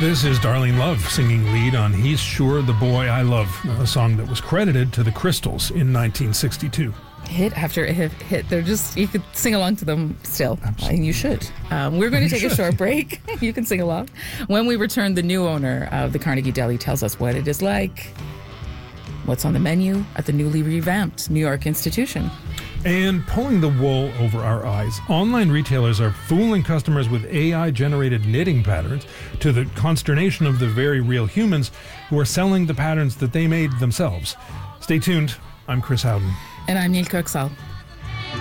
This is Darlene Love singing lead on He's Sure the Boy I Love, a song that was credited to the Crystals in 1962. Hit after hit. They're just, you could sing along to them still. And you should. We're going to take a short break. You can sing along. When we return, the new owner of the Carnegie Deli tells us what it is like, what's on the menu at the newly revamped New York institution. And pulling the wool over our eyes, online retailers are fooling customers with AI-generated knitting patterns to the consternation of the very real humans who are selling the patterns that they made themselves. Stay tuned. I'm Chris Howden. And I'm Neil Kirksall.